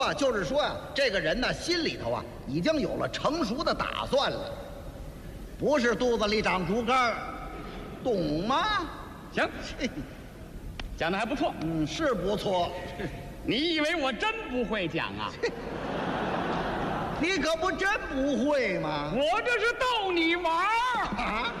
就是说呀，这个人呢心里头啊已经有了成熟的打算了，不是肚子里长竹竿，懂吗？ 行，讲的还不错。 是不错。 你以为我真不会讲啊？ 你可不真不会吗？ 我这是逗你玩儿啊！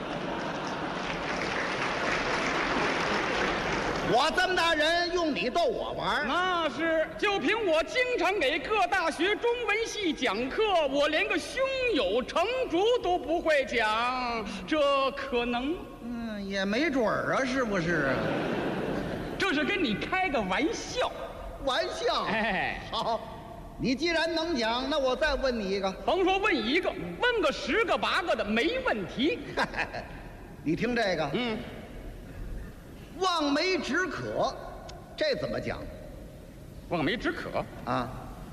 我这么大人，用你逗我玩？ 那是，就凭我经常给各大学中文系讲课，我连个胸有成竹都不会讲，这可能？ 也没准儿啊，是不是？ 这是跟你开个玩笑。 玩笑？ 哎， 好，你既然能讲，那我再问你一个。 甭说问一个，问个10个8个的没问题。 你听这个，望梅止渴，这怎么讲？ 望梅止渴啊？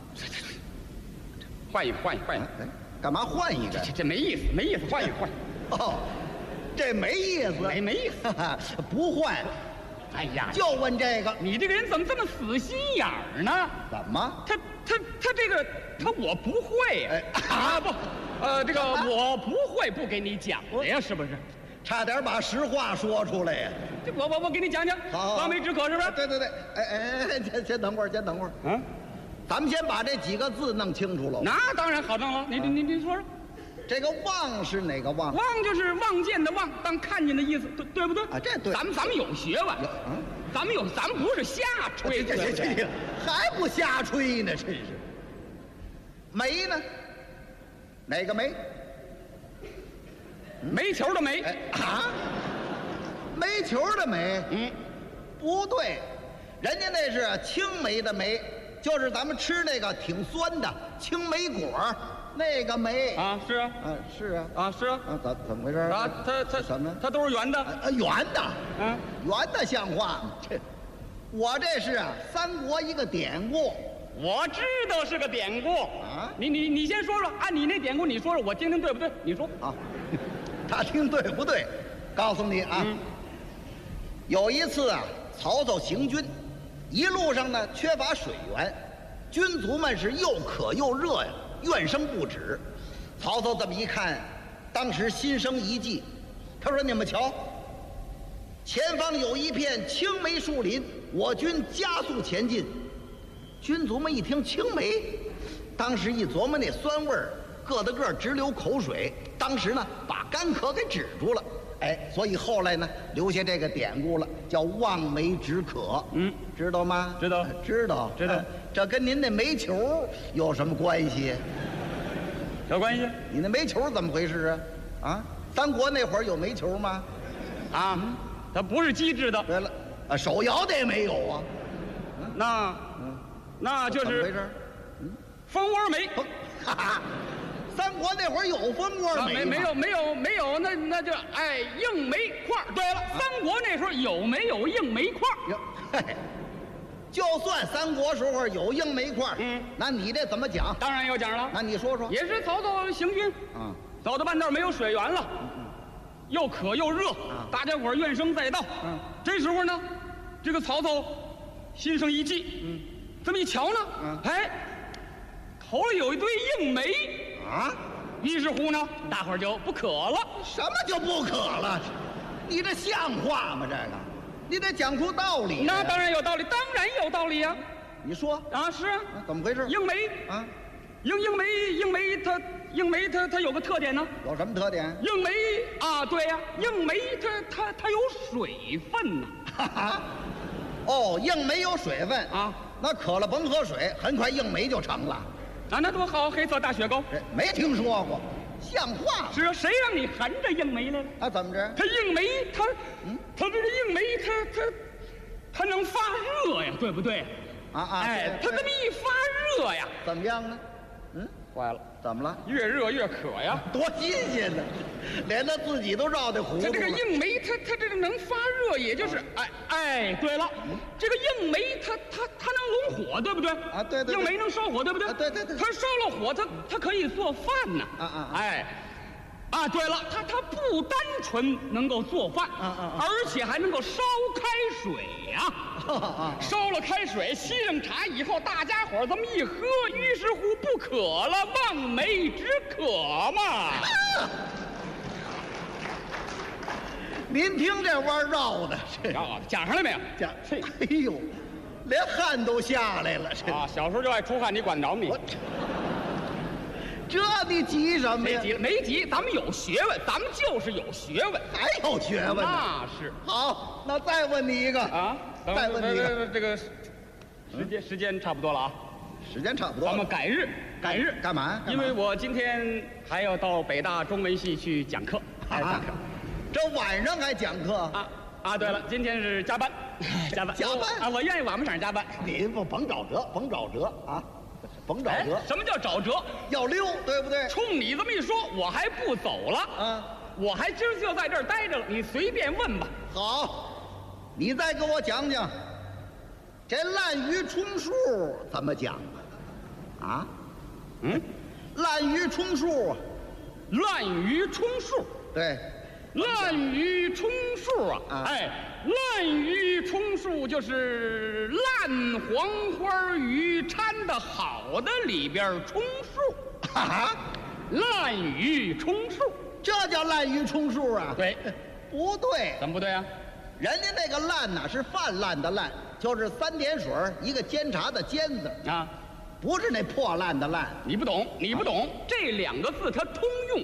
换一个。 干嘛换一个？ 这没意思，没意思，换一个。 哦，这没意思， 没意思， 不换。 哎呀， 就问这个， 你这个人怎么这么死心眼儿呢？ 怎么？ 他这个我不会呀！不，这个我不会不给你讲的呀，是不是？ 差点把实话说出来呀！ 这我给你讲讲，望梅止渴是不是？ 对，先等会儿，咱们先把这几个字弄清楚了。 那当然好弄了，你说说。 这个望是哪个望？ 望就是望见的望，当看见的意思，对不对？ 啊，这对。 咱们有学问，咱们不是瞎吹。 这还不瞎吹呢，真是。梅呢？哪个梅？ 煤球的煤。 煤球的煤？不对，人家那是青梅的梅，就是咱们吃那个挺酸的青梅果。那个梅啊，是啊， 是啊， 是啊， 怎么回事啊？它什么？ 它都是圆的， 圆的，圆的像话吗？我这是三国一个典故， 我知道是个典故啊。 你先说说，按你那典故你说说，我听听对不对？你说啊，他听对不对？告诉你啊，有一次啊，曹操行军，一路上呢缺乏水源，军卒们是又渴又热呀。怨声不止，曹操这么一看，当时心生一计，他说：“你们瞧，前方有一片青梅树林，我军加速前进。”军卒们一听青梅，当时一琢磨那酸味儿，个直流口水，当时呢把干渴给止住了。所以后来呢留下这个典故了，叫望梅止渴。知道吗？ 知道。 这跟您那煤球有什么关系？ 有关系。 你那煤球怎么回事啊？三国那会儿有煤球吗？ 它不是机制的。 对了，手摇的也没有啊。 那就是怎么回事？ 蜂窝煤。 三国那会儿有蜂窝煤吗？ 没有，那就硬煤块。对了，三国那时候有没有硬煤块？ 就算三国时候有硬煤块，那你这怎么讲？ 当然有讲了。 那你说说。 也是曹操行军，走到半道没有水源了，又渴又热，大家伙怨声载道。这时候呢，这个曹操心生一计，这么一瞧呢，头里有一堆硬煤于是乎呢，大伙儿就不渴了。 什么就不渴了？你这像话吗？这个，你得讲出道理。 那当然有道理，当然有道理呀。 你说是啊， 怎么回事？ 硬煤硬煤它有个特点呢。 有什么特点？ 硬煤对呀，硬煤它有水分呢。 硬煤有水分那渴了甭喝水，很快硬煤就成了。 那多好，黑色大雪糕。 没听说过，像话吗？ 是啊，谁让你含着硬煤来了？ 怎么着？ 它硬煤，它这个硬煤，它能发热呀，对不对？它这么一发热呀， 怎么样呢？ 坏了， 怎么了？ 越热越渴呀， 多新鲜呢！连他自己都绕这糊涂了。 这个硬煤，它这个能发热，也就是对了，这个硬煤它能拢火，对不对？ 对。 硬煤能烧火，对不对？ 对。 它烧了火，它可以做饭呢。对了，它不单纯能够做饭，而且还能够烧开水呀。 烧了开水，沏上茶以后，大家伙这么一喝，于是乎不渴了，望梅止渴嘛。 您听这弯绕的， 讲上来没有？ 讲，哎呦，连汗都下来了，这小时候就爱出汗，你管着你？ 这你急什么呀？ 没急，咱们有学问，咱们就是有学问， 还有学问呢。 那是。 好，那再问你一个啊，再问你一个， 这个时间差不多了啊， 时间差不多， 咱们改日干嘛？ 因为我今天还要到北大中文系去讲课， 这晚上还讲课啊！对了，今天是加班啊！我愿意晚不上加班。 您甭找辙啊！甭找辙。 什么叫找辙？ 要溜，对不对？ 冲你这么一说，我还不走了啊！我还今儿就在这儿待着了，你随便问吧。 好，你再给我讲，这滥竽充数怎么讲啊？滥竽充数啊！ 滥竽充数， 对。 滥竽充数啊！滥竽充数就是烂黄花鱼掺的好的里边充数滥竽充数， 这叫滥竽充数啊？ 对， 不对？ 怎么不对啊？ 人家那个烂呢是泛滥的滥，就是3点水一个监察的监字啊，不是那破烂的烂。 你不懂，这2个字它通用。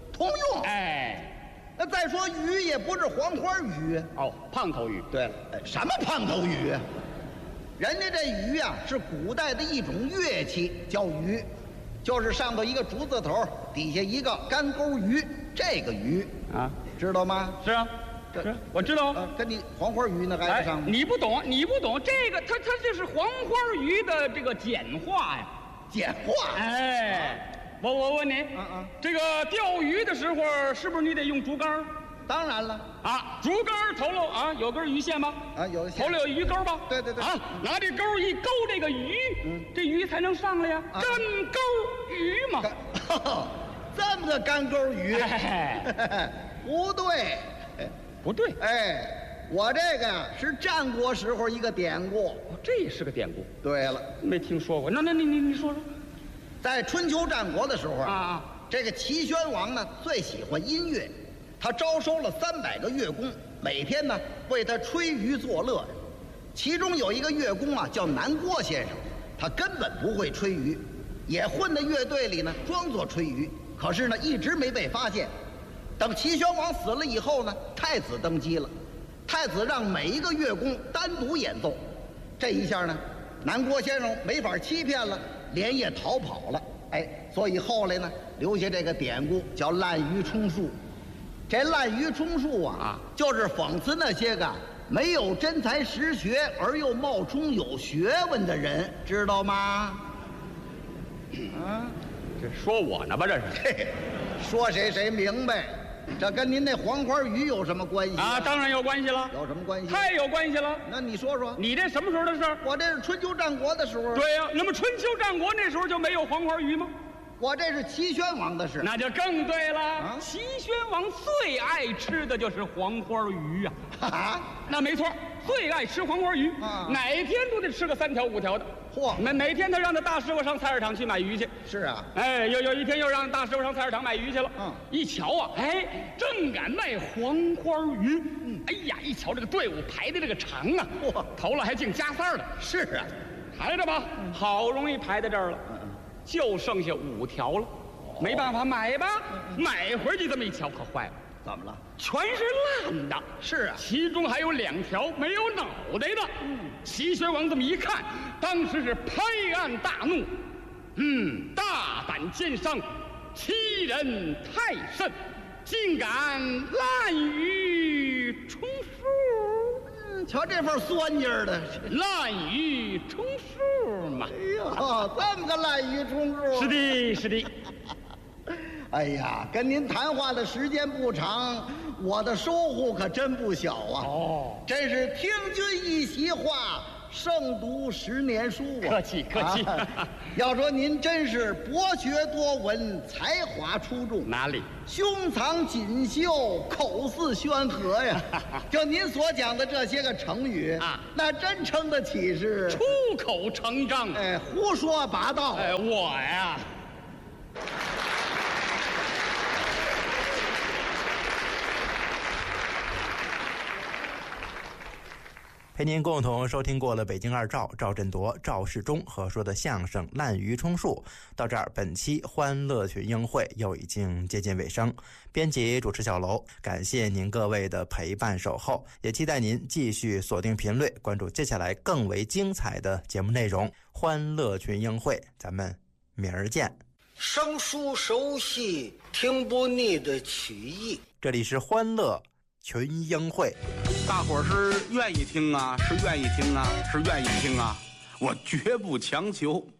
那再说鱼也不是黄花鱼哦，胖头鱼。 对了，什么胖头鱼啊？人家这鱼啊是古代的一种乐器，叫鱼，就是上头一个竹字头，底下一个干钩鱼，这个鱼啊，知道吗？ 是啊，我知道。 跟你黄花鱼那还不上吗？ 你不懂，这个它就是黄花鱼的这个简化呀， 简化。 我问你，这个钓鱼的时候是不是你得用竹竿？ 当然了啊，竹竿头喽啊，有根鱼线吗？ 有。 头里有鱼钩吧？ 对啊，拿这钩一勾这个鱼，这鱼才能上来呀。干钩鱼嘛。 这么个干钩鱼？不对。我这个是战国时候一个典故。 这也是个典故。 对了， 没听说过。那你说说。 在春秋战国的时候这个齐宣王呢最喜欢音乐，他招收了300个乐工，每天呢为他吹竽作乐。其中有一个乐工叫南郭先生，他根本不会吹竽，也混在乐队里呢装作吹竽，可是呢一直没被发现。等齐宣王死了以后呢，太子登基了，太子让每一个乐工单独演奏，这一下呢南郭先生没法欺骗了，连夜逃跑了。所以后来呢留下这个典故叫滥竽充数。这滥竽充数就是讽刺那些个没有真才实学而又冒充有学问的人，知道吗？ 这说我呢吧？这是说谁明白。这跟您那黄花鱼有什么关系啊？当然有关系了。 有什么关系？ 太有关系了。 那你说说， 你这什么时候的事儿？ 我这是春秋战国的时候。 对呀，那么春秋战国那时候就没有黄花鱼吗？ 我这是齐宣王的事。 那就更对了。齐宣王最爱吃的就是黄花鱼啊！那没错，最爱吃黄花鱼，哪天都得吃个3条5条的。嚯！每天他让他大师傅上菜市场去买鱼去。 是啊。 有一天又让大师傅上菜市场买鱼去了。一瞧正赶卖黄花鱼。一瞧这个队伍排的这个长啊，头了还净加塞的。 是啊， 排着吧，好容易排到这儿了，就剩下5条了，没办法买吧，买回去这么一瞧，可坏了。 怎么了？ 全是烂的。 是啊， 其中还有2条没有脑袋的。齐宣王这么一看，当时是拍案大怒，大胆奸商，欺人太甚，竟敢滥竽充数。 瞧这份酸劲儿的， 滥竽充数嘛。 这么个滥竽充数。 是的。 哎呀，跟您谈话的时间不长，我的收获可真不小啊！真是听君一席话， 胜读10年书啊！ 客气客气。 要说您真是博学多闻，才华出众， 哪里？ 胸藏锦绣，口似宣和呀！就您所讲的这些个成语啊，那真称得起是出口成章。 哎，胡说八道。 哎，我呀。 陪您共同收听过了北京二赵赵振铎、赵世忠和说的相声《滥竽充数》，到这儿本期欢乐群英会又已经接近尾声。编辑主持小楼，感谢您各位的陪伴守候，也期待您继续锁定频率，关注接下来更为精彩的节目内容。欢乐群英会，咱们明儿见。 生疏熟悉，听不腻的曲艺。 这里是欢乐群英会。 大伙儿是愿意听啊，是愿意听啊，是愿意听啊，我绝不强求。